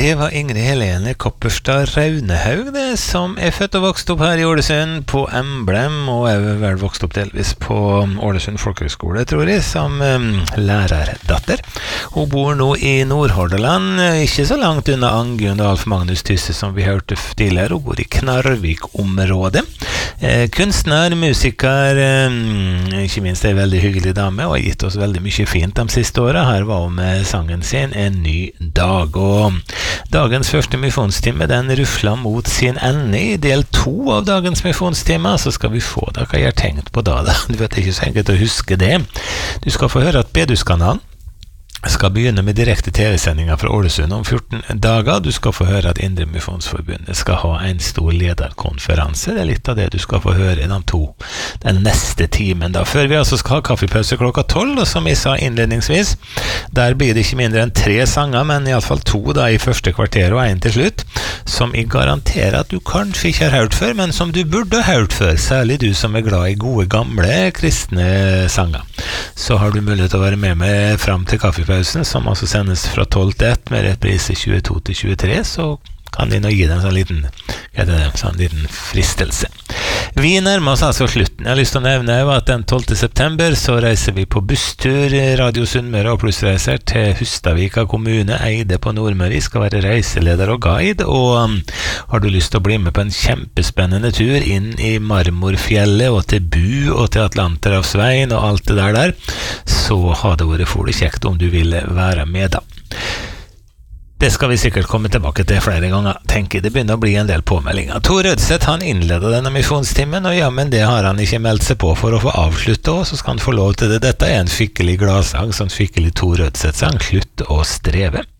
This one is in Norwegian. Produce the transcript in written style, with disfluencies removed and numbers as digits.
Det var Ingrid Helene Kopperstad Raunehaug det, som født og vokst opp her i Ålesund på Emblem, og vel vokst opp delvis på Ålesund Folkehøgskole, tror jeg, som lærerdatter. Hun bor nå i Nordhordaland, ikke så langt unna Angunn og Alf Magnus Tysse, som vi hørte tidligere. Hun bor i Knarvik-området. Kunstner, musiker, ikke minst en veldig hyggelig dame, og har gitt oss veldig mye fint de siste årene. Her var hun med sangen sin En ny dag, og dagens første misjonstime, den rufla mot sin ende. I del 2 av dagens misjonstime, så skal vi få det hva jeg har tenkt på da. Du vet ikke så enkelt å huske det. Du skal få høre at Beduskanalen skal begynne med direkte TV-sendinger fra Ålesund om 14 dager. Du skal få høre at Indre Misjonsforbundet skal ha en stor lederkonferanse. Det er litt av det du skal få høre den neste timen da. Før vi altså skal ha kaffepause klokka 12, og som jeg sa innledningsvis, der blir det ikke mindre enn 3 sanger, men i alle fall 2 da i første kvarter og 1 til slutt, som jeg garanterer at du kanskje ikke har hørt før, men som du burde ha hørt før, særlig du som er glad i gode, gamle kristne sanger. Så har du mulighet til å være med meg frem til kaffepausen, som altså sendes fra 12 til 1 med reprise 22 til 23, så kan vi nå gi deg en sånn liten fristelse. Vi nærmer oss altså slutten. Jeg har lyst til å nevne at den 12. september så reiser vi på busstur, Radio Sunnmøre og Plussreiser til Hustadvika kommune, Eide på Nordmøre. Vi skal være reiseleder og guide, og har du lyst til å bli med på en kjempespennende tur inn i Marmorfjellet og til Bu og til Atlanterhavsveien og alt det der, så har det vært for det kjekt om du ville være med da. Det skal vi sikkert komme tilbake til flere ganger, tenker jeg. Det begynner å bli en del påmeldinger. Tor Rødseth, han innledet denne misjonstimen, og ja, men det har han ikke meldt seg på for å få avslutte, og så skal han få lov til det. Dette er en skikkelig gladsang, sånn skikkelig Tor Rødseth-sang, Slutt å streve.